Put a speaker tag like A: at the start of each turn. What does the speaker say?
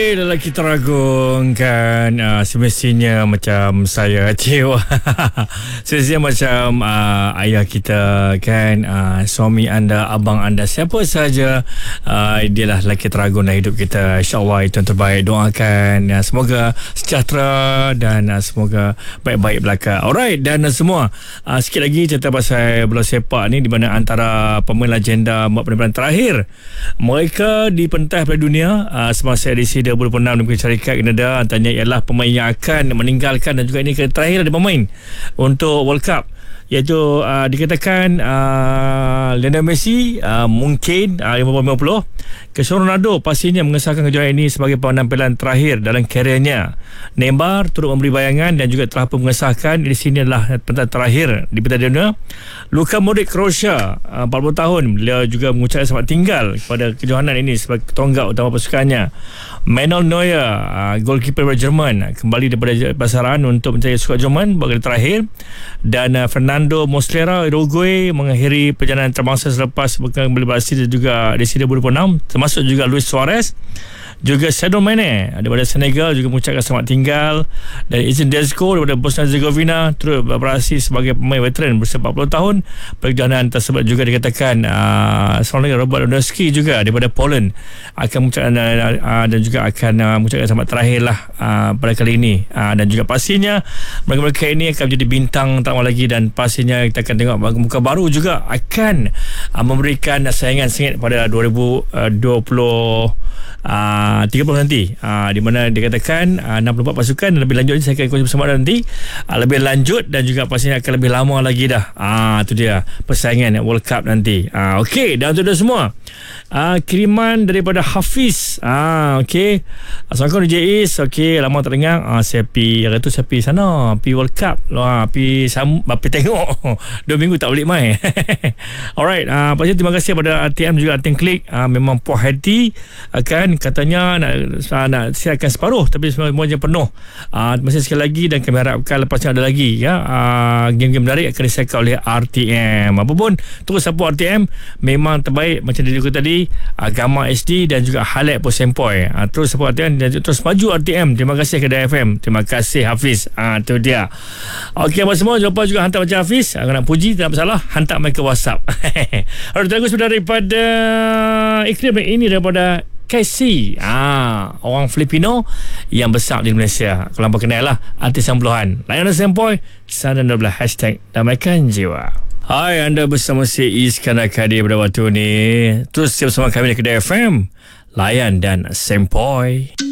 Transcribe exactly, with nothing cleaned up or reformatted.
A: Lelaki teragung kan, uh, semestinya macam saya kecewa. Semestinya macam uh, ayah kita kan, uh, suami anda, abang anda, siapa saja, uh, dia lah lelaki teragung dalam hidup kita. InsyaAllah itu yang terbaik. Doakan uh, semoga sejahtera dan uh, semoga baik-baik belaka. Alright, dan uh, semua uh, sikit lagi cerita pasal bola sepak ni, di mana antara pemain legenda penerbangan terakhir mereka dipentas pada dunia uh, semasa edisi dua ribu enam di syarikat Canada, antaranya ialah pemain yang akan meninggalkan, dan juga ini kali terakhir ada pemain untuk World Cup, iaitu uh, dikatakan uh, Lionel Messi uh, mungkin uh, lima puluh. Cristiano Ronaldo pastinya mengesahkan kejuaraan ini sebagai penampilan terakhir dalam karirnya. Neymar turut memberi bayangan dan juga telah pun mengesahkan di sini adalah pentas terakhir di Piala Dunia. Luka Modric Croatia, uh, empat puluh tahun, beliau juga mengucapkan selamat tinggal kepada kejohanan ini sebagai tonggak utama pasukannya. Manuel Neuer, uh, goalkeeper dari Jerman, kembali daripada pasaran untuk mencari skuad Jerman bagi terakhir. Dan uh, Fernando Muslera Uruguay mengakhiri perjalanan terbangsa selepas kembali berhasil juga di dua ribu enam, termasuk juga Luis Suarez, juga Sadio Mane daripada Senegal juga mengucapkan selamat tinggal, dan Izin Desco daripada Bosnia Herzegovina turut berhasil sebagai pemain veteran berusia empat puluh tahun. Perjalanan tersebut juga dikatakan uh, seorang lagi Robert Lewandowski juga daripada Poland akan mengucapkan uh, uh, dan juga akan uh, mengucapkan selamat terakhir lah uh, pada kali ini, uh, dan juga pastinya mereka-mereka ini akan menjadi bintang tak lama lagi, dan pastinya kita akan tengok muka baru juga akan uh, memberikan saingan sengit pada dua ribu dua puluh Uh, tiga puluh nanti, uh, di mana dikatakan uh, enam puluh empat pasukan, dan lebih lanjut saya akan kongsi bersama nanti uh, lebih lanjut, dan juga pastinya akan lebih lama lagi dah. Ah, uh, itu dia persaingan World Cup nanti. Ah, uh, okey, dan itu dah semua. Uh, kiriman daripada Hafiz. Ah, uh, okey. Assalamualaikum D J Is. Okey, lama tak dengar. Ah, uh, saya pi hari tu saya pi sana, pi World Cup. Lah, pi sam pi tengok. Dua minggu tak balik mai. Alright, ah uh, pasti terima kasih pada R T M juga R T M Klik. Uh, memang puas hati akan katanya nak, nak siapkan separuh, tapi semuanya penuh. Uh, masih sekali lagi, dan kami harapkan lepasnya ada lagi ya, uh, game-game menarik akan disiapkan oleh R T M. Apapun terus support R T M, memang terbaik macam dia juga tadi, uh, Gamma H D dan juga highlight pun sempoi. Uh, terus support R T M dan terus maju R T M. Terima kasih kepada F M. Terima kasih Hafiz. Ah, uh, tu dia. Okey, apa semua, jangan lupa juga hantar macam Hafiz. Uh, nak puji tak masalah, hantar mai ke WhatsApp. Alright, terus sudah daripada Iklim ini daripada K C, ah, orang Filipino yang besar di Malaysia. Kalau hampa kenal lah, artis sembilan puluhan. Layanan sempoi sembilan satu dua hashtag damaikan jiwa. Hai, anda bersama saya Iskandar Kadir pada waktu ni. Terus bersama kami di Kedai F M, layan dan sempoi.